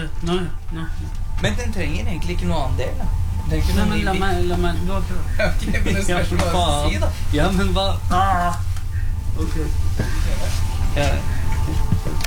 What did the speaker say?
Nå. Men den trenger egentlig ikke noe annen del, da. Nei, men la meg du har prøvd. Ok, men det skal jeg bare si, da. Ja, men hva? Ok. Ja.